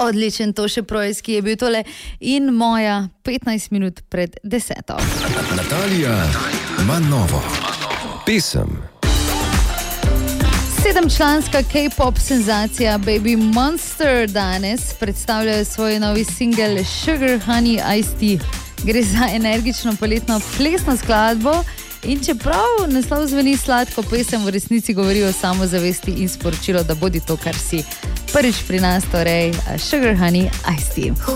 Odličen Toše Projs, ki je bil tole in moja 15 minut pred 10. Natalija ima novo pesem. 7-članska K-pop senzacija Baby Monster danes predstavljajo svoj novi singel Sugar Honey Iced Tea. Gre za energično poletno plesno skladbo in čeprav naslov zveni sladko, pesem v resnici govori o samozavesti in sporočilo, da bodi to, kar si. Prvič pri nas torej Sugar Honey Iced Tea.